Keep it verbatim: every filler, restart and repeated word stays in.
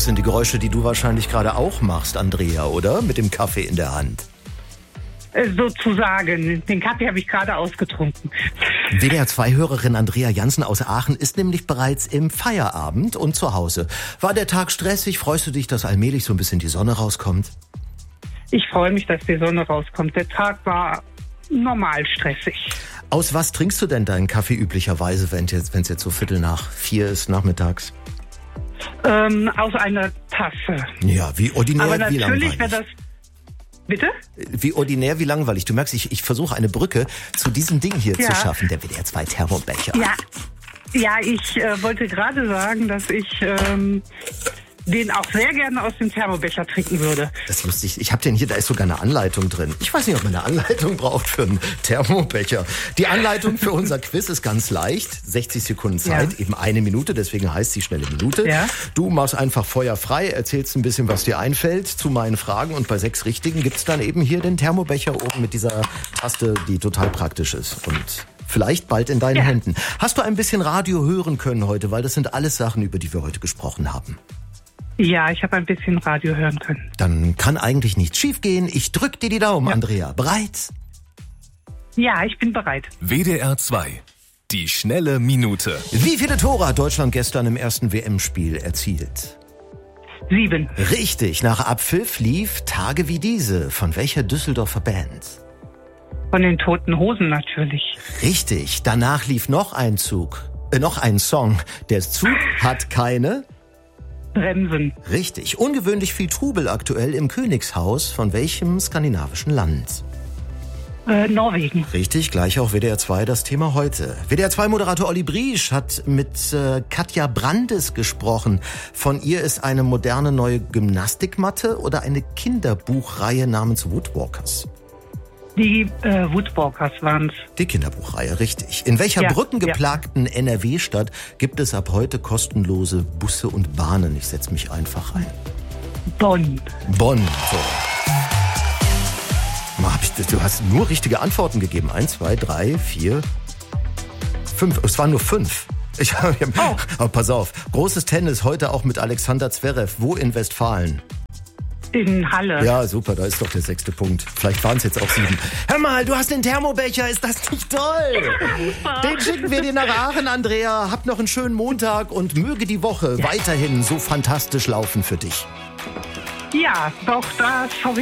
Das sind die Geräusche, die du wahrscheinlich gerade auch machst, Andrea, oder? Mit dem Kaffee in der Hand. Sozusagen. Den Kaffee habe ich gerade ausgetrunken. W D R zwei Hörerin Andrea Jansen aus Aachen ist nämlich bereits im Feierabend und zu Hause. War der Tag stressig? Freust du dich, dass allmählich so ein bisschen die Sonne rauskommt? Ich freue mich, dass die Sonne rauskommt. Der Tag war normal stressig. Aus was trinkst du denn deinen Kaffee üblicherweise, wenn es jetzt, wenn's jetzt so Viertel nach vier ist nachmittags? Ähm, aus einer Tasse. Ja, wie ordinär, Aber wie langweilig. natürlich wäre das... Bitte? Wie ordinär, wie langweilig. Du merkst, ich, ich versuche eine Brücke zu diesem Ding hier ja. zu schaffen, der W D R zwei Thermobecher. Ja, ja ich äh, wollte gerade sagen, dass ich ähm, den auch sehr gerne aus dem Thermobecher trinken würde. Das ist lustig. Ich habe den hier, da ist sogar eine Anleitung drin. Ich weiß nicht, ob man eine Anleitung braucht für einen Thermobecher. Die Anleitung für unser Quiz ist ganz leicht. sechzig Sekunden Zeit, ja. eben eine Minute, deswegen heißt sie schnelle Minute. Ja. Du machst einfach Feuer frei, erzählst ein bisschen, was dir einfällt zu meinen Fragen und bei sechs Richtigen gibt's dann eben hier den Thermobecher oben mit dieser Taste, die total praktisch ist und vielleicht bald in deinen ja. Händen. Hast du ein bisschen Radio hören können heute, weil das sind alles Sachen, über die wir heute gesprochen haben? Ja, ich habe ein bisschen Radio hören können. Dann kann eigentlich nichts schiefgehen. Ich drück dir die Daumen, ja. Andrea. Bereit? Ja, ich bin bereit. W D R zwei. Die schnelle Minute. Wie viele Tore hat Deutschland gestern im ersten W M-Spiel erzielt? Sieben. Richtig. Nach Abpfiff lief Tage wie diese. Von welcher Düsseldorfer Band? Von den Toten Hosen natürlich. Richtig. Danach lief noch ein Zug. Äh, noch ein Song. Der Zug hat keine... Bremsen. Richtig. Ungewöhnlich viel Trubel aktuell im Königshaus. Von welchem skandinavischen Land? Äh, Norwegen. Richtig, gleich auch W D R zwei das Thema heute. W D R zwei Moderator Olli Briesch hat mit äh, Katja Brandes gesprochen. Von ihr ist eine moderne neue Gymnastikmatte oder eine Kinderbuchreihe namens Woodwalkers? Die äh, Woodwalkers waren es. Die Kinderbuchreihe, richtig. In welcher ja, brückengeplagten ja. N R W-Stadt gibt es ab heute kostenlose Busse und Bahnen? Ich setze mich einfach ein. Bonn. Bonn, so. Du hast nur richtige Antworten gegeben. Eins, zwei, drei, vier, fünf. Es waren nur fünf. Ich, oh. Aber pass auf. Großes Tennis heute auch mit Alexander Zverev. Wo in Westfalen? In Halle. Ja, super, da ist doch der sechste Punkt. Vielleicht waren es jetzt auch sieben. Hör mal, du hast den Thermobecher, ist das nicht toll? Den schicken wir dir nach Aachen, Andrea. Hab noch einen schönen Montag und möge die Woche ja. weiterhin so fantastisch laufen für dich. Ja, doch, das hoffe ich.